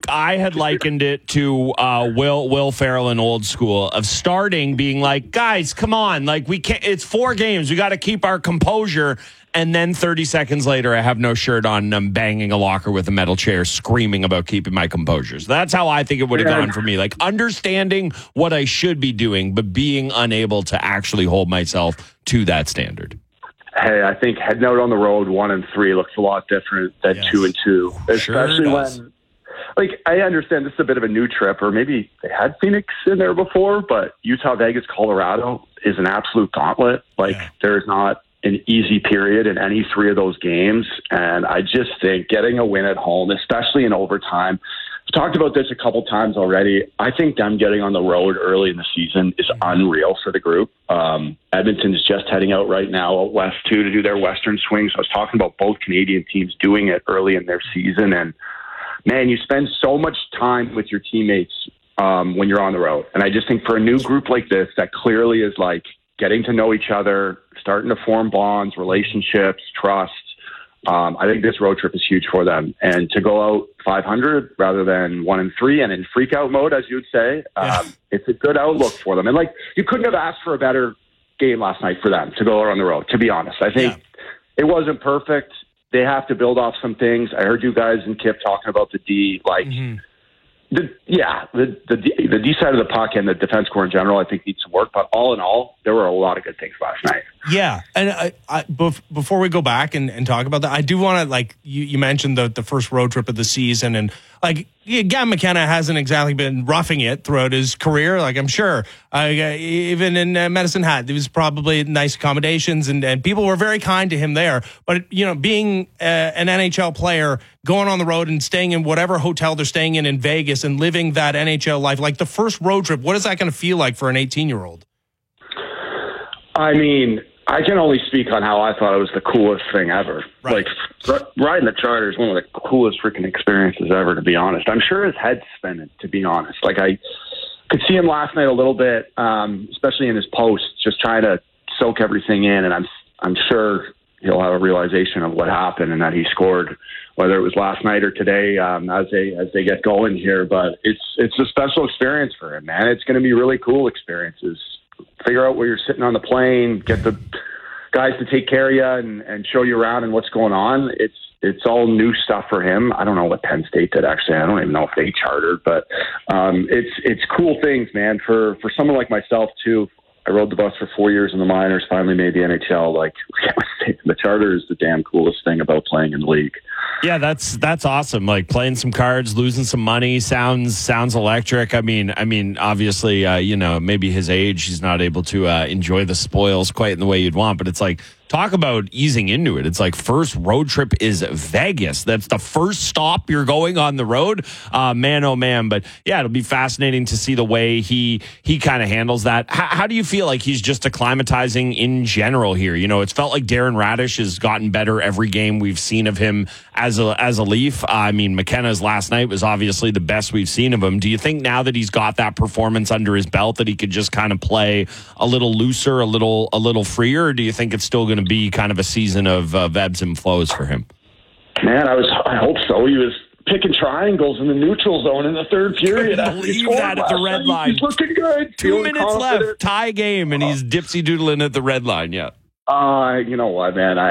I had likened it to Will Ferrell in Old School of starting being like, guys, come on, like we can't. It's 4 games. We got to keep our composure. And then 30 seconds later, I have no shirt on and I'm banging a locker with a metal chair, screaming about keeping my composure. So that's how I think it would have gone for me. Like understanding what I should be doing, but being unable to actually hold myself to that standard. Hey, I think heading out on the road 1-3 looks a lot different than 2-2, especially when, like, I understand this is a bit of a new trip, or maybe they had Phoenix in there before, but Utah, Vegas, Colorado is an absolute gauntlet. Like, there's not an easy period in any 3 of those games, and I just think getting a win at home, especially in overtime, I've talked about this a couple times already. I think them getting on the road early in the season is unreal for the group. Edmonton's just heading out right now out west, too, to do their Western swings. I was talking about both Canadian teams doing it early in their season. And, man, you spend so much time with your teammates when you're on the road. And I just think for a new group like this that clearly is, like, getting to know each other, starting to form bonds, relationships, trust, I think this road trip is huge for them. And to go out 500 rather than 1-3 and in freak out mode, as you would say, it's a good outlook for them. And like, you couldn't have asked for a better game last night for them to go out on the road, to be honest. I think it wasn't perfect. They have to build off some things. I heard you guys and Kip talking about the D, like, the D side of the puck and the defense core in general, I think needs some work. But all in all, there were a lot of good things last night. Yeah, and before we go back and talk about that, I do want to, like, you mentioned the first road trip of the season, and like, Gavin McKenna hasn't exactly been roughing it throughout his career. Like, I'm sure even in Medicine Hat, there was probably nice accommodations and people were very kind to him there. But, you know, being an NHL player, going on the road and staying in whatever hotel they're staying in Vegas and living that NHL life, like the first road trip, what is that going to feel like for an 18-year-old? I mean, I can only speak on how I thought it was the coolest thing ever. Right. Like, riding the charter is one of the coolest freaking experiences ever, to be honest. I'm sure his head's spinning, to be honest. Like, I could see him last night a little bit, especially in his post, just trying to soak everything in. And I'm sure he'll have a realization of what happened and that he scored, whether it was last night or today, as they get going here. But it's a special experience for him, man. It's going to be really cool experiences. Figure out where you're sitting on the plane, get the guys to take care of you and show you around and what's going on. It's all new stuff for him. I don't know what Penn State did, actually. I don't even know if they chartered, but it's cool things, man. For someone like myself, too, I rode the bus for 4 years in the minors, finally made the NHL. Like, the charter is the damn coolest thing about playing in the league. Yeah, that's awesome. Like, playing some cards, losing some money sounds electric. I mean, obviously, maybe his age, he's not able to enjoy the spoils quite in the way you'd want. But it's like, talk about easing into it. It's like, first road trip is Vegas. That's the first stop you're going on the road. Man, oh man. But yeah, it'll be fascinating to see the way he kind of handles that. How do you feel like he's just acclimatizing in general here? You know, it's felt like Darren Radish has gotten better every game we've seen of him as a Leaf. I mean, McKenna's last night was obviously the best we've seen of him. Do you think now that he's got that performance under his belt that he could just kind of play a little looser, a little freer? Or do you think it's still going to be kind of a season of ebbs and flows for him? Man, I hope so. He was picking triangles in the neutral zone in the third period. Couldn't believe that at the red line. He's looking good. 2 minutes left, tie game, and he's dipsy doodling at the red line. Yeah. You know what, man?